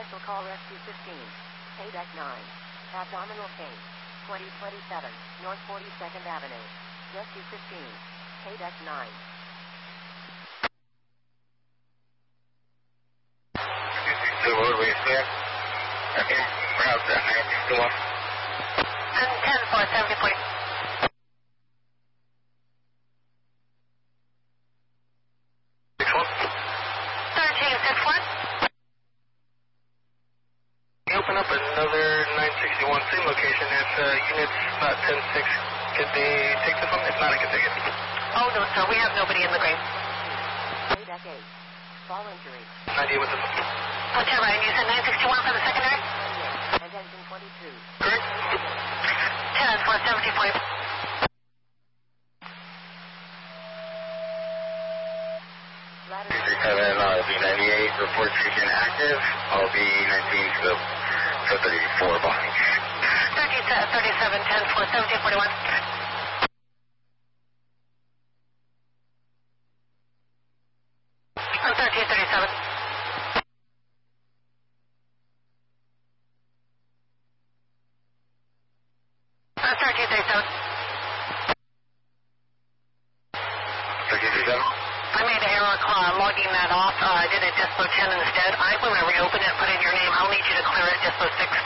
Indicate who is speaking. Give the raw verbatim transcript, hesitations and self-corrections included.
Speaker 1: Special call Rescue fifteen. Payback nine. Abdominal pain. twenty twenty-seven. North forty-second Avenue. Rescue fifteen. Payback nine.
Speaker 2: The roadway is clear. Okay. Route nine sixty-one.
Speaker 3: And ten four seventy point.
Speaker 2: six one.
Speaker 3: thirteen six one.
Speaker 2: Can you open up another nine sixty-one, same location? If uh, units not ten six, could they take this one? If not, I can take it.
Speaker 3: Oh, no, sir. We have nobody in the grave.
Speaker 1: Payback eight. Fall injury.
Speaker 2: ninety-eight with this one.
Speaker 3: Okay, Ryan. You said nine sixty-one for the secondary?
Speaker 1: And engine twenty-two.
Speaker 2: Correct.
Speaker 3: ten four seventy point.
Speaker 1: Ladder.
Speaker 2: three seven, uh, B ninety-eight, report treatment active. I'll be nineteen to the thirty-four behind.
Speaker 3: thirty-seven ten four seventeen forty-one. I'm thirteen thirty-seven. I'm thirteen thirty-seven.
Speaker 2: thirteen thirty-seven?
Speaker 3: I made an error uh, logging that off. Uh, I did a Dispo ten instead. I'm going to reopen it, put in your name. I'll need you to clear it, Dispo six.